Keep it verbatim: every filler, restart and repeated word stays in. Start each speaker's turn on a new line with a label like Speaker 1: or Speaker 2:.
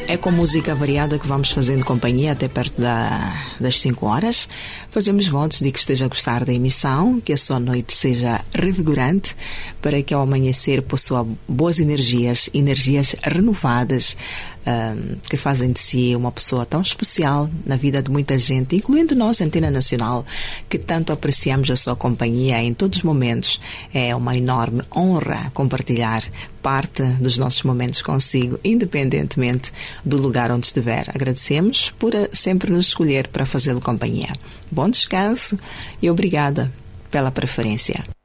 Speaker 1: É com música variada que vamos fazendo companhia até perto da, das cinco horas. Fazemos votos de que esteja a gostar da emissão, que a sua noite seja revigorante, para que ao amanhecer possua boas energias, energias renovadas, um, que fazem de si uma pessoa tão especial na vida de muita gente, incluindo nós, Antena Nacional, que tanto apreciamos a sua companhia em todos os momentos. É uma enorme honra compartilhar parte dos nossos momentos consigo, independentemente do lugar onde estiver. Agradecemos por sempre nos escolher para fazê-lo companhia. Bom descanso e obrigada pela preferência.